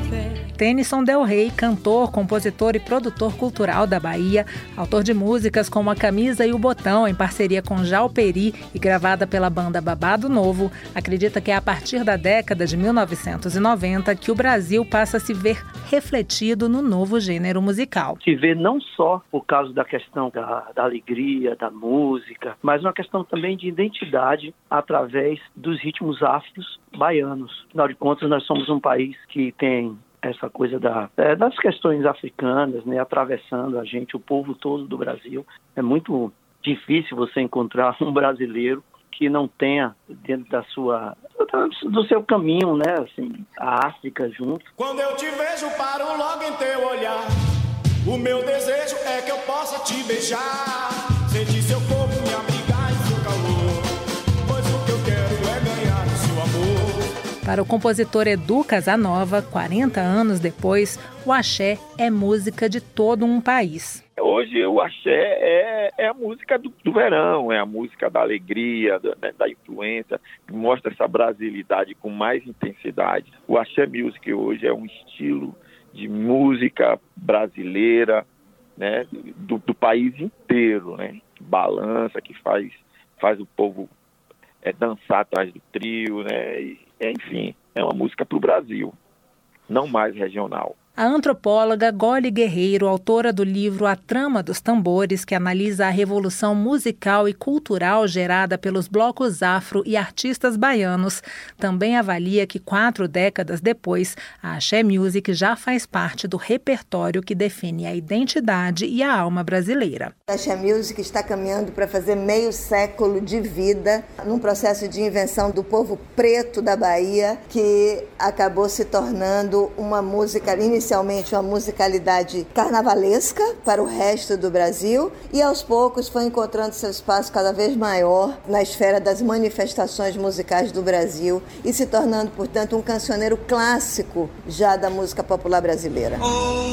Tennyson Del Rey, cantor, compositor e produtor cultural da Bahia, autor de músicas como A Camisa e o Botão, em parceria com Jal Peri e gravada pela banda Babado Novo, acredita que é a partir da década de 1990 que o Brasil passa a se ver refletido no novo gênero musical. Se vê não só por causa da questão da alegria, da música, mas uma questão também de identidade através dos ritmos afros baianos. Afinal de contas, nós somos um país que tem essa coisa das questões africanas, né, atravessando a gente, o povo todo do Brasil. É muito difícil você encontrar um brasileiro que não tenha dentro do seu caminho, né, assim, a África junto. Quando eu te vejo, paro logo em teu olhar. O meu desejo é que eu possa te beijar, sentir seu corpo me abrigar em seu calor, pois o que eu quero é ganhar o seu amor. Para o compositor Edu Casanova, 40 anos depois, o axé é música de todo um país. Hoje o axé é a música do verão, é a música da alegria, da influência, que mostra essa brasilidade com mais intensidade. O axé music hoje é um estilo de música brasileira, né, do país inteiro, né, que balança, que faz o povo dançar atrás do trio, né, enfim, é uma música para o Brasil, não mais regional. A antropóloga Goli Guerreiro, autora do livro A Trama dos Tambores, que analisa a revolução musical e cultural gerada pelos blocos afro e artistas baianos, também avalia que 4 décadas depois, a Axé Music já faz parte do repertório que define a identidade e a alma brasileira. A Axé Music está caminhando para fazer meio século de vida num processo de invenção do povo preto da Bahia, que acabou se tornando uma música inicialmente uma musicalidade carnavalesca para o resto do Brasil e aos poucos foi encontrando seu espaço cada vez maior na esfera das manifestações musicais do Brasil e se tornando, portanto, um cancioneiro clássico já da música popular brasileira.